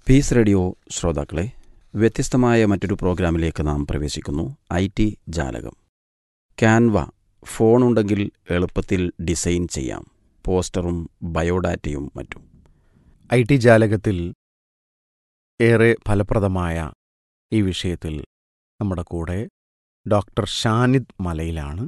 Piece radio ശ്രോതാക്കളെ, വ്യത്യസ്തമായ മറ്റൊരു പ്രോഗ്രാമിലേക്ക് നാം പ്രവേശിക്കുന്നു. IT ജാലകം. ക്യാൻവ ഫോണുണ്ടെങ്കിൽ എളുപ്പത്തിൽ ഡിസൈൻ ചെയ്യാം. പോസ്റ്ററും ബയോഡാറ്റയും മറ്റും. IT ജാലകത്തിൽ ഏറെ ഫലപ്രദമായ ഈ വിഷയത്തിൽ നമ്മുടെ കൂടെ ഡോക്ടർ ഷാനിദ് മലയിലാണ്.